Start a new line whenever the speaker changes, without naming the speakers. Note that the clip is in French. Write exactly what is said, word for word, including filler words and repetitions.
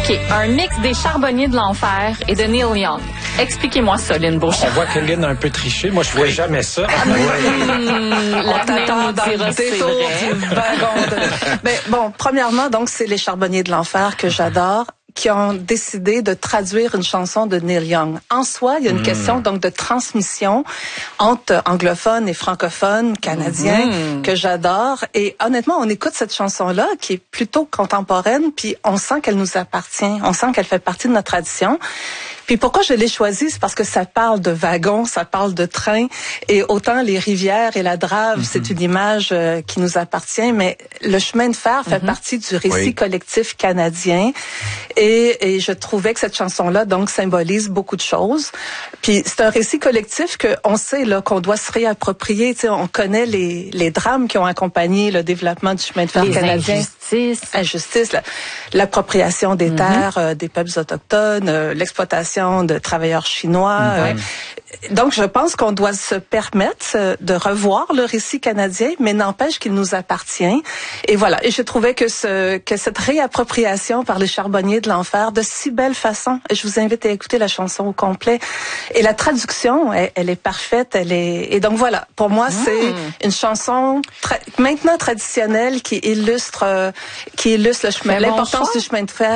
OK, un mix des Charbonniers de l'Enfer et de Neil Young. Expliquez-moi ça, Lynn Beauchamp.
On voit que Lynn a un peu triché. Moi, je ne vois jamais ça.
Mmh,
On t'attend dans le détour du wagon. De... Mais bon, premièrement, donc, c'est les Charbonniers de l'Enfer que j'adore, qui ont décidé de traduire une chanson de Neil Young. En soi, il y a une mmh. question donc de transmission entre anglophones et francophones canadiens mmh. que j'adore. Et honnêtement, on écoute cette chanson-là qui est plutôt contemporaine, puis on sent qu'elle nous appartient, on sent qu'elle fait partie de notre tradition. Puis pourquoi je l'ai choisie, c'est parce que ça parle de wagons, ça parle de trains, et autant les rivières et la Drave, mm-hmm. c'est une image euh, qui nous appartient, mais le chemin de fer fait mm-hmm. partie du récit oui. collectif canadien, et, et je trouvais que cette chanson-là donc symbolise beaucoup de choses. Puis c'est un récit collectif que on sait là qu'on doit se réapproprier. Tu sais, on connaît les les drames qui ont accompagné le développement du chemin de fer
les
canadien.
Injustices,
injustice, la, l'appropriation des mm-hmm. terres euh, des peuples autochtones, euh, l'exploitation de travailleurs chinois. Ouais. Donc, je pense qu'on doit se permettre de revoir le récit canadien, mais n'empêche qu'il nous appartient. Et voilà. Et je trouvais que ce, que cette réappropriation par les Charbonniers de l'Enfer de si belle façon, et je vous invite à écouter la chanson au complet. Et la traduction, elle, elle est parfaite, elle est, et donc voilà. Pour moi, mmh. c'est une chanson tra- maintenant traditionnelle qui illustre, euh, qui illustre le chemin, l'importance bon du chemin de fer.